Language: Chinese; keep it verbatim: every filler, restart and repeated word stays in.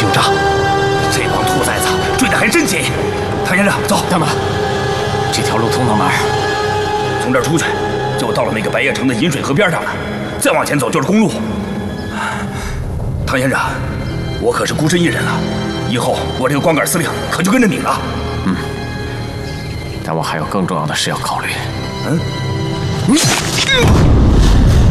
凶诈。 这帮兔崽子追得还真紧。唐先生，走。 大马，这条路通到哪儿？ 从这儿出去，就到了那个白叶城的饮水河边上了。再往前走就是公路。唐先生，我可是孤身一人了，以后我这个光杆司令可就跟着你了。 嗯。但我还有更重要的事要考虑。 嗯。 你。